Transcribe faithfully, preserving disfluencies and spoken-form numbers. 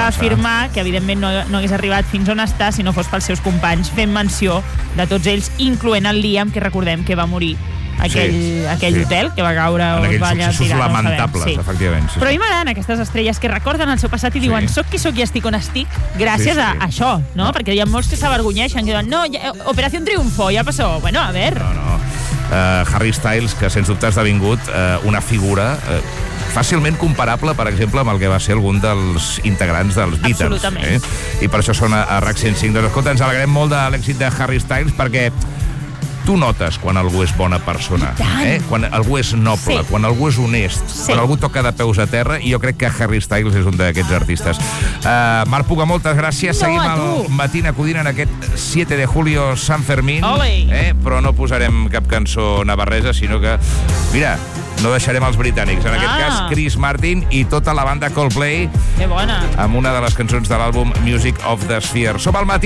va començar. afirmar que, evidentment, no, no hagués arribat fins on està si no fos pels seus companys, fent menció de tots ells, incloent el Liam, que recordem que va morir aquell, Sí, aquell sí. hotel, que va caure En o es aquells va allà successos tirar, no ho sabem. lamentables, Sí. efectivament. Sí, Però a sí. mi m'agraden aquestes estrelles que recorden el seu passat i diuen Sí. soc qui soc i estic on estic gràcies Sí, sí. a això, no? Perquè hi ha molts que s'avergonyeixen, que diuen, no, ja, Operación Triunfo, ja passó. Bueno, a ver... No, no. Uh, Harry Styles, que sens dubte ha esdevingut uh, una figura uh, fàcilment comparable, per exemple, amb el que va ser algun dels integrants dels Beatles. Absolutament. Eh? I per això sona a RAC cent cinc. Doncs escolta, ens alegrem molt de l'èxit de Harry Styles, perquè tu notes quan algú és bona persona, eh? Quan algú és noble, Sí. quan algú és honest, Sí. quan algú toca de peus a terra, i jo crec que Harry Styles és un d'aquests artistes. Uh, Marc Puga, moltes gràcies. No, Seguim a tu. al Matín acudint en aquest siete de julio San Fermín, Ole. eh? Però no posarem cap cançó navarresa, sinó que, mira, no deixarem els britànics. En aquest Ah. cas, Chris Martin i tota la banda Coldplay Que bona. amb una de les cançons de l'àlbum Music of the Sphere. Som al Matí.